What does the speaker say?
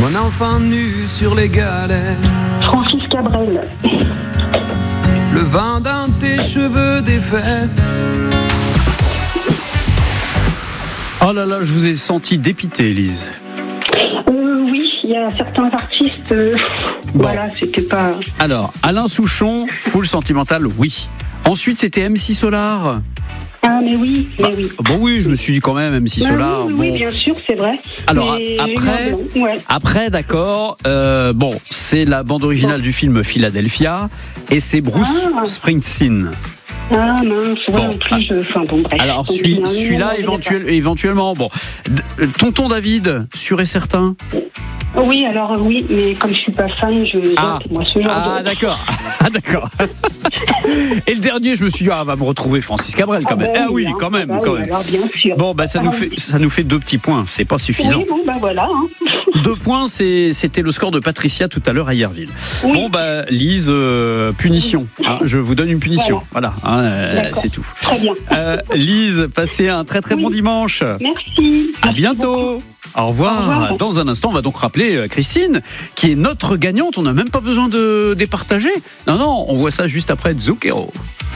Mon enfant nu sur les galets. Francis Cabrel. Le vent dans tes cheveux défaits. Oh là là, je vous ai senti dépité, Lise. Oui, il y a certains artistes. Voilà, c'était pas. Alors, Alain Souchon, full sentimental, oui. Ensuite, c'était MC Solar. Ah, mais oui. Bon, oui, je me suis dit quand même MC Solar. Oui, bien sûr, c'est vrai. Alors, Mais après, d'accord. Bon, c'est la bande originale du film Philadelphia et c'est Bruce Springsteen. Ah mince, en plus, bref. Alors, celui-là, éventuellement, bon. Tonton David, sûr et certain. Oui, mais comme je suis pas fan, je zappe, moi, ce genre de... D'accord. Et le dernier, je me suis dit, va me retrouver Francis Cabrel quand même. Quand même. Alors, bien sûr. Bon, ça nous fait 2 petits points, c'est pas suffisant. Oui, voilà. 2 points, c'était le score de Patricia tout à l'heure à Yerville. Oui. Bon, Lise, punition. Je vous donne une punition. Voilà, c'est tout. Très bien. Lise, passez un très très bon dimanche. Merci. À bientôt. Au revoir. Dans un instant, on va donc rappeler Christine, qui est notre gagnante. On n'a même pas besoin de départager. Non, on voit ça juste après Zucchero.